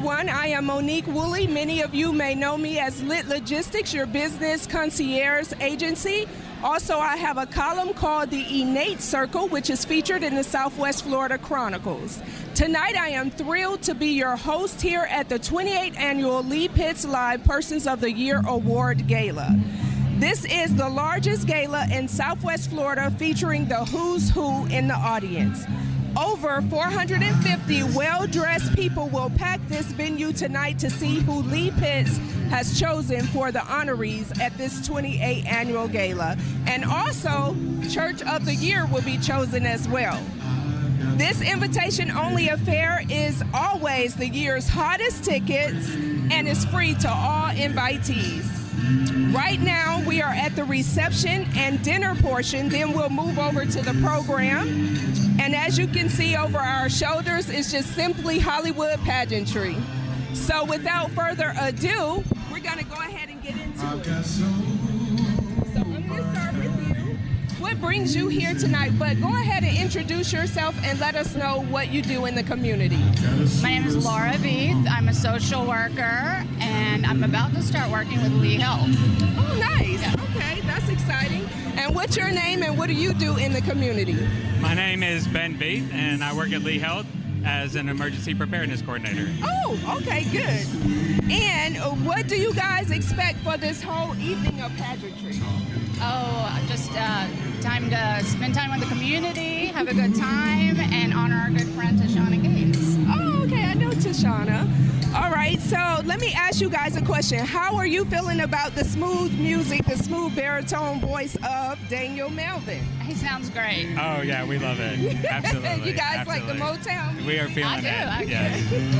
everyone. I am Monique Woolley. Many of you may know me as Lit Logistics, your business concierge agency. Also, I have a column called The Innate Circle, which is featured in the Southwest Florida Chronicles. Tonight, I am thrilled to be your host here at the 28th Annual Lee Pitts Live Persons of the Year Award Gala. This is the largest gala in Southwest Florida featuring the who's who in the audience. Over 450 well-dressed people will pack this venue tonight to see who Lee Pitts has chosen for the honorees at this 28th Annual Gala. And also, Church of the Year will be chosen as well. This invitation-only affair is always the year's hottest tickets and is free to all invitees. Right now, we are at the reception and dinner portion, then we'll move over to the program. And as you can see over our shoulders, it's just simply Hollywood pageantry. So without further ado, we're going to go ahead and get into it. So I'm going to start with you. What brings you here tonight? But go ahead and introduce yourself and let us know what you do in the community. My name is Laura Beath. I'm a social worker, and I'm about to start working with Lee Health. Oh, nice. Yeah. Okay, that's exciting. And what's your name and what do you do in the community? My name is Ben Beath, and I work at Lee Health as an emergency preparedness coordinator. Oh, okay, good. And what do you guys expect for this whole evening of pageantry? Oh, just time to spend time with the community, have a good time, and honor our good friend Tashana Gaines. Oh, okay, I know Tashana. All right, so let me ask you guys a question. How are you feeling about the smooth music, the smooth baritone voice of Daniel Melvin? He sounds great. Oh, yeah, we love it. Absolutely. You guys Absolutely. like the Motown? We are feeling it. I do. Yes.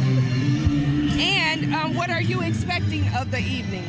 And what are you expecting of the evening?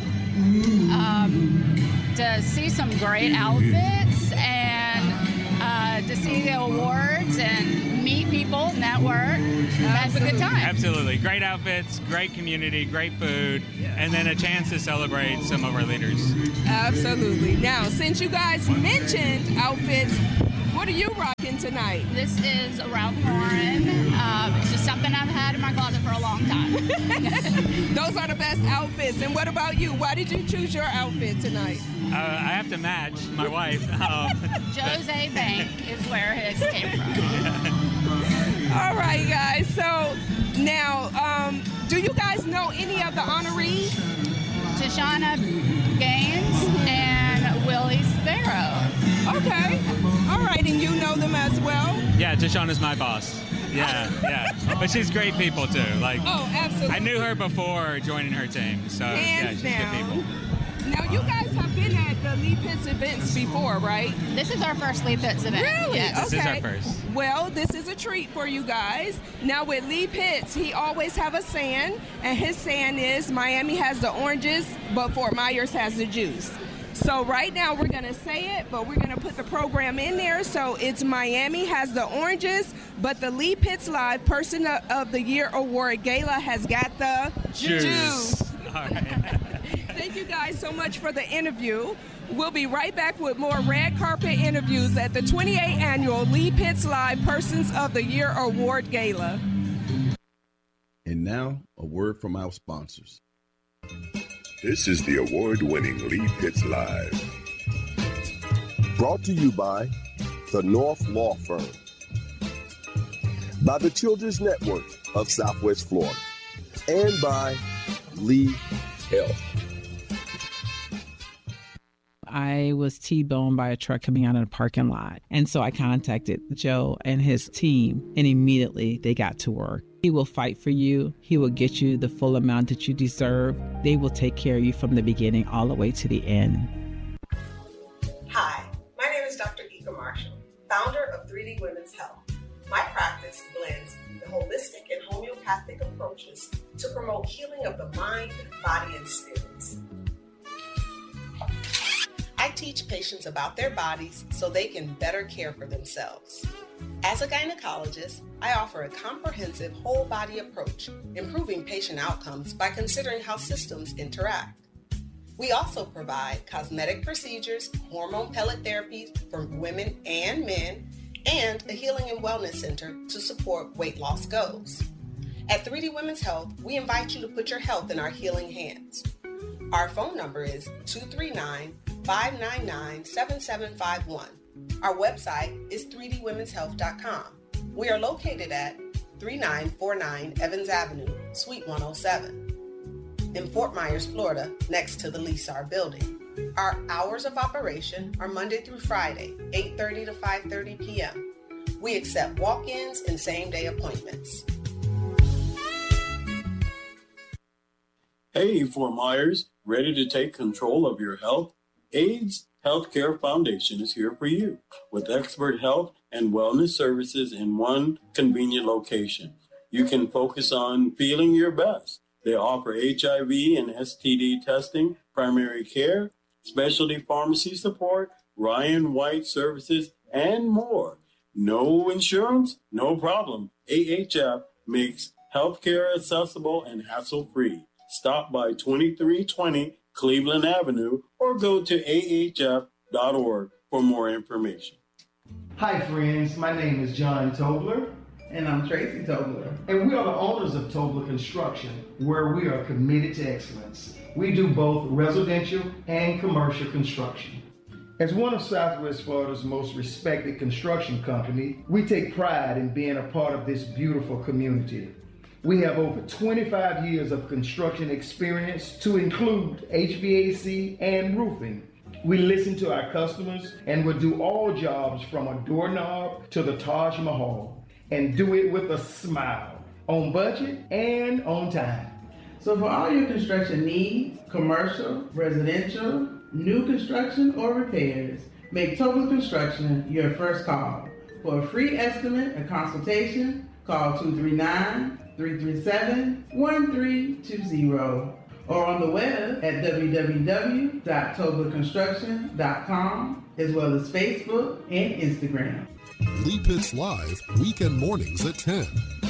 To see some great outfits and to see the awards and meet people, network, have a good time. Absolutely. Great outfits, great community, great food, and then a chance to celebrate some of our leaders. Absolutely. Now, since you guys mentioned outfits, what are you rocking tonight? This is Ralph Lauren. It's just something I've had in my closet for a long time. Those are the best outfits. And what about you? Why did you choose your outfit tonight? I have to match my wife. Jose Bank is where his came from. All right, guys. So now, do you guys know any of the honorees? Tashana Gaines and Willie Sparrow. Okay. All right, and you know them as well? Yeah, Tashana's my boss. Yeah. But she's great people, too. Oh, absolutely. I knew her before joining her team, so Hands she's down. good people. Now, you guys have been at the Lee Pitts events before, right? This is our first Lee Pitts event. Really? Yes. Okay. This is our first. Well, this is a treat for you guys. Now, with Lee Pitts, he always have a saying, and his saying is, Miami has the oranges, but Fort Myers has the juice. So right now, we're going to say it, but we're going to put the program in there. So it's Miami has the oranges, but the Lee Pitts Live Person of the Year Award Gala has got the juice. All right. Thank you guys so much for the interview. We'll be right back with more red carpet interviews at the 28th Annual Lee Pitts Live Persons of the Year Award Gala. And now, a word from our sponsors. This is the award-winning Lee Pitts Live. Brought to you by the North Law Firm, by the Children's Network of Southwest Florida, and by Lee Health. I was T-boned by a truck coming out of the parking lot. And so I contacted Joe and his team, and immediately they got to work. He will fight for you. He will get you the full amount that you deserve. They will take care of you from the beginning all the way to the end. Hi, my name is Dr. Ika Marshall, founder of 3D Women's Health. My practice blends the holistic and homeopathic approaches to promote healing of the mind, body, and spirits. I teach patients about their bodies so they can better care for themselves. As a gynecologist, I offer a comprehensive whole body approach, improving patient outcomes by considering how systems interact. We also provide cosmetic procedures, hormone pellet therapies for women and men, and a healing and wellness center to support weight loss goals. At 3D Women's Health, we invite you to put your health in our healing hands. Our phone number is 239-599-7751. Our website is 3dwomenshealth.com. We are located at 3949 Evans Avenue, Suite 107, in Fort Myers, Florida, next to the Lysar building. Our hours of operation are Monday through Friday, 8:30 to 5:30 p.m. We accept walk-ins and same-day appointments. Hey, Fort Myers, ready to take control of your health? AIDS Healthcare Foundation is here for you with expert health and wellness services in one convenient location. You can focus on feeling your best. They offer HIV and STD testing, primary care, specialty pharmacy support, Ryan White services, and more. No insurance? No problem. AHF makes healthcare accessible and hassle-free. Stop by 2320 Cleveland Avenue or go to ahf.org for more information. Hi friends, my name is John Tobler. And I'm Tracy Tobler. And we are the owners of Tobler Construction, where we are committed to excellence. We do both residential and commercial construction. As one of Southwest Florida's most respected construction company, we take pride in being a part of this beautiful community. We have over 25 years of construction experience to include HVAC and roofing. We listen to our customers and will do all jobs from a doorknob to the Taj Mahal and do it with a smile, on budget and on time. So for all your construction needs, commercial, residential, new construction, or repairs, make Tobler Construction your first call. For a free estimate and consultation, call 239-337-1320 or on the web at www.toblerconstruction.com, as well as Facebook and Instagram. Lee Pitts Live, weekend mornings at 10.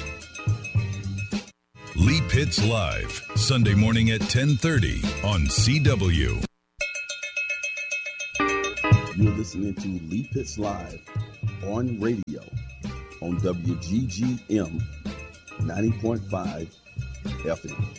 Lee Pitts Live, Sunday morning at 10:30 on CW. You're listening to Lee Pitts Live on radio on WGGM 90.5 FM.